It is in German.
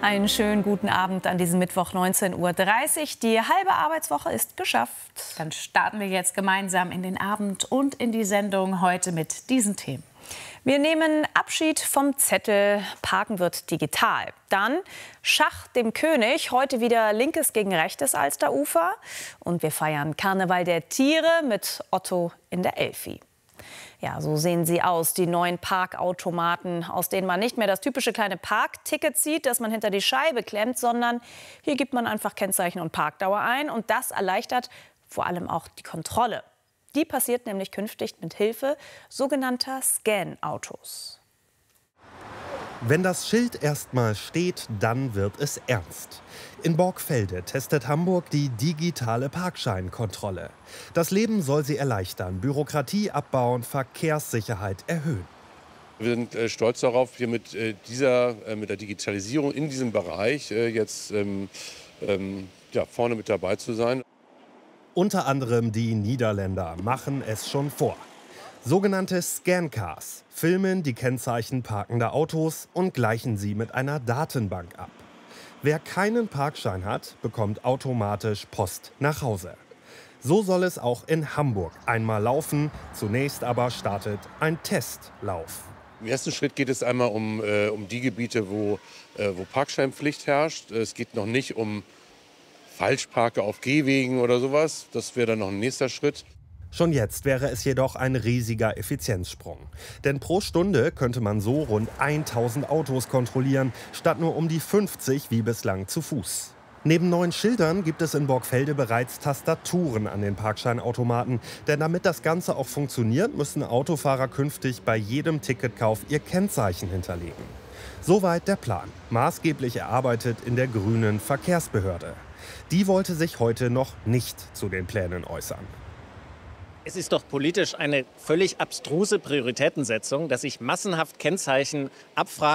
Einen schönen guten Abend an diesem Mittwoch 19:30 Uhr. Die halbe Arbeitswoche ist geschafft. Dann starten wir jetzt gemeinsam in den Abend und in die Sendung heute mit diesen Themen. Wir nehmen Abschied vom Zettel, Parken wird digital. Dann Schach dem König, heute wieder linkes gegen rechtes Alsterufer. Und wir feiern Karneval der Tiere mit Otto in der Elfi. Ja, so sehen sie aus, die neuen Parkautomaten, aus denen man nicht mehr das typische kleine Parkticket zieht, das man hinter die Scheibe klemmt, sondern hier gibt man einfach Kennzeichen und Parkdauer ein. Und das erleichtert vor allem auch die Kontrolle. Die passiert nämlich künftig mit Hilfe sogenannter Scan-Autos. Wenn das Schild erstmal steht, dann wird es ernst. In Borgfelde testet Hamburg die digitale Parkscheinkontrolle. Das Leben soll sie erleichtern, Bürokratie abbauen, Verkehrssicherheit erhöhen. Wir sind stolz darauf, hier mit der Digitalisierung in diesem Bereich jetzt vorne mit dabei zu sein. Unter anderem die Niederländer machen es schon vor. Sogenannte Scancars filmen die Kennzeichen parkender Autos und gleichen sie mit einer Datenbank ab. Wer keinen Parkschein hat, bekommt automatisch Post nach Hause. So soll es auch in Hamburg einmal laufen. Zunächst aber startet ein Testlauf. Im ersten Schritt geht es einmal um die Gebiete, wo Parkscheinpflicht herrscht. Es geht noch nicht um Falschparker auf Gehwegen oder sowas. Das wäre dann noch ein nächster Schritt. Schon jetzt wäre es jedoch ein riesiger Effizienzsprung. Denn pro Stunde könnte man so rund 1000 Autos kontrollieren, statt nur um die 50 wie bislang zu Fuß. Neben neuen Schildern gibt es in Borgfelde bereits Tastaturen an den Parkscheinautomaten. Denn damit das Ganze auch funktioniert, müssen Autofahrer künftig bei jedem Ticketkauf ihr Kennzeichen hinterlegen. Soweit der Plan, maßgeblich erarbeitet in der grünen Verkehrsbehörde. Die wollte sich heute noch nicht zu den Plänen äußern. Es ist doch politisch eine völlig abstruse Prioritätensetzung, dass sich massenhaft Kennzeichen abfragen.